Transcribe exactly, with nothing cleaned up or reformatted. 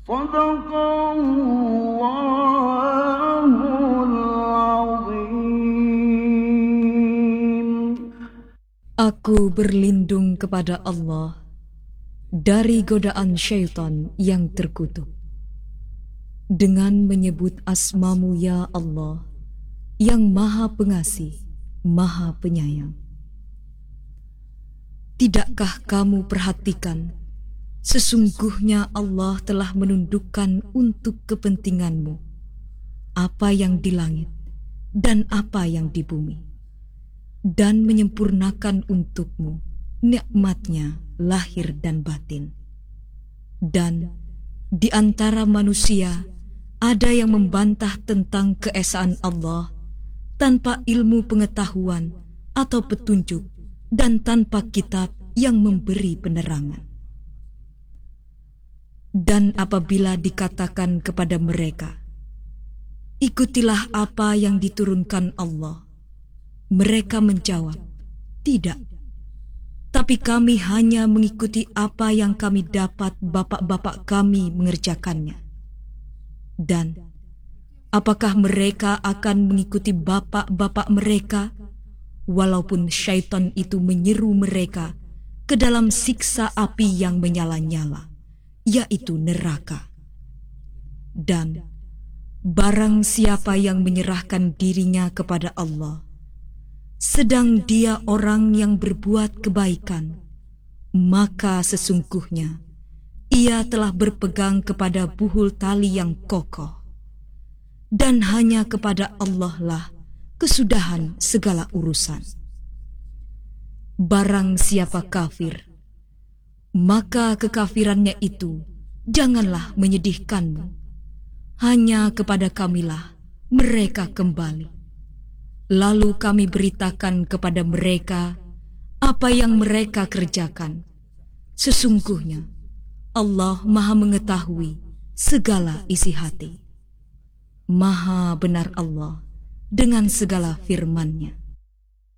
Shadaqallahul Azim. Aku berlindung kepada Allah dari godaan syaitan yang terkutuk dengan menyebut asma-Mu ya Allah yang Maha Pengasih, Maha Penyayang. Tidakkah kamu perhatikan, sesungguhnya Allah telah menundukkan untuk kepentinganmu apa yang di langit dan apa yang di bumi, dan menyempurnakan untukmu nikmatnya lahir dan batin. Dan di antara manusia ada yang membantah tentang keesaan Allah tanpa ilmu pengetahuan atau petunjuk dan tanpa kitab yang memberi penerangan. Dan apabila dikatakan kepada mereka, ikutilah apa yang diturunkan Allah, mereka menjawab, tidak. Tapi kami hanya mengikuti apa yang kami dapat bapak-bapak kami mengerjakannya. Dan apakah mereka akan mengikuti bapak-bapak mereka, walaupun syaitan itu menyeru mereka ke dalam siksa api yang menyala-nyala, yaitu neraka. Dan barang siapa yang menyerahkan dirinya kepada Allah, sedang dia orang yang berbuat kebaikan, maka sesungguhnya ia telah berpegang kepada buhul tali yang kokoh, dan hanya kepada Allah lah kesudahan segala urusan. Barang siapa kafir, maka kekafirannya itu janganlah menyedihkanmu. Hanya kepada Kamilah mereka kembali. Lalu kami beritakan kepada mereka apa yang mereka kerjakan. Sesungguhnya Allah Maha mengetahui segala isi hati. Maha benar Allah dengan segala firman-Nya.